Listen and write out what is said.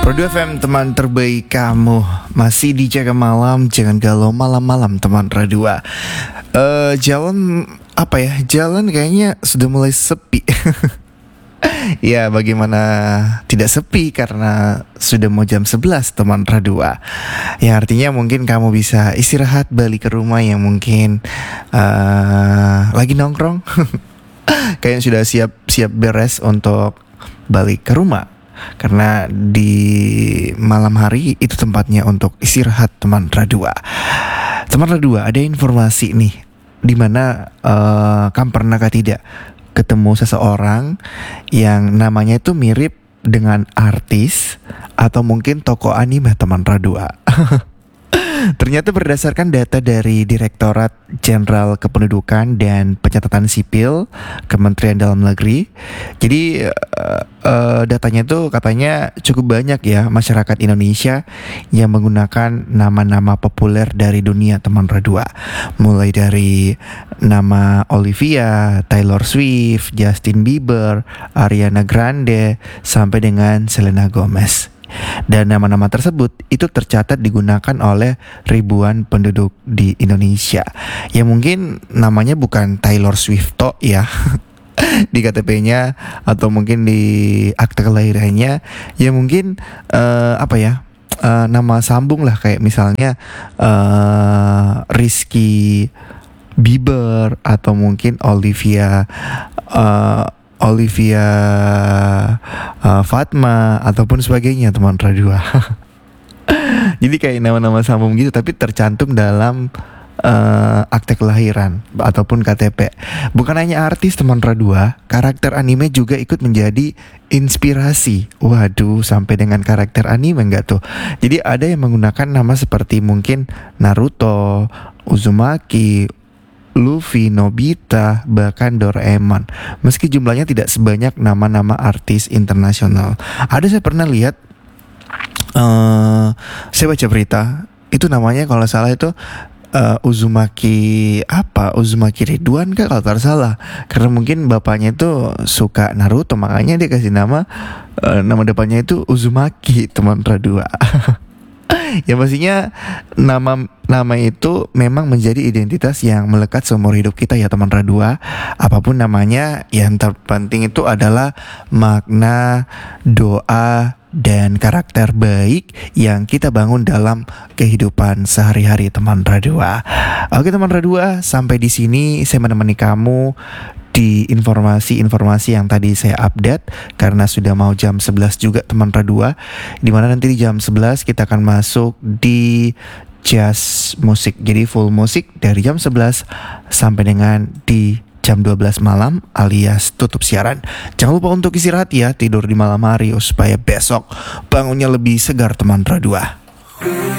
Pro 2 FM teman terbaik kamu. Masih dijaga malam, jangan galau malam-malam teman Radio 2. Jalan apa ya? Jalan kayaknya sudah mulai sepi. Ya bagaimana tidak sepi karena sudah mau jam 11 teman Radio 2. Ya artinya mungkin kamu bisa istirahat balik ke rumah yang mungkin lagi nongkrong. Kayaknya sudah siap beres untuk balik ke rumah. Karena di malam hari itu tempatnya untuk istirahat teman Radio 2. Teman Radio 2, ada informasi nih dimana kamu pernahkah tidak ketemu seseorang yang namanya itu mirip dengan artis atau mungkin tokoh anime teman Radio 2. Ternyata berdasarkan data dari Direktorat Jenderal Kependudukan dan Pencatatan Sipil Kementerian Dalam Negeri. Jadi datanya itu katanya cukup banyak ya masyarakat Indonesia yang menggunakan nama-nama populer dari dunia teman Radio 2. Mulai dari nama Olivia, Taylor Swift, Justin Bieber, Ariana Grande, sampai dengan Selena Gomez. Dan nama-nama tersebut itu tercatat digunakan oleh ribuan penduduk di Indonesia. Ya mungkin namanya bukan Taylor Swift ya di KTP-nya atau mungkin di akte kelahirannya. Ya mungkin nama sambung lah, kayak misalnya Rizky Bieber atau mungkin Olivia Fatma ataupun sebagainya teman Radio 2. Jadi kayak nama-nama sambung gitu tapi tercantum dalam akte kelahiran ataupun KTP. Bukan hanya artis teman Radio 2, karakter anime juga ikut menjadi inspirasi. Waduh, sampai dengan karakter anime enggak tuh. Jadi ada yang menggunakan nama seperti mungkin Naruto, Uzumaki, Luffy, Nobita, bahkan Doraemon. Meski jumlahnya tidak sebanyak nama-nama artis internasional. Saya pernah lihat, saya baca berita, itu namanya kalau salah itu Uzumaki Ridwan kalau tak salah. Karena mungkin bapaknya itu suka Naruto, makanya dia kasih nama depannya itu Uzumaki teman Radio 2. Ya pastinya nama itu memang menjadi identitas yang melekat seumur hidup kita ya teman Radio 2. Apapun namanya, yang terpenting itu adalah makna, doa, dan karakter baik yang kita bangun dalam kehidupan sehari-hari teman Radio 2. Oke teman Radio 2, sampai di sini saya menemani kamu di informasi-informasi yang tadi saya update karena sudah mau jam 11 juga teman Radio 2, dimana nanti di jam 11 kita akan masuk di jazz musik. Jadi full musik dari jam 11 sampai dengan di jam 12 malam alias tutup siaran. Jangan lupa untuk istirahat ya, tidur di malam hari supaya besok bangunnya lebih segar teman Radio 2.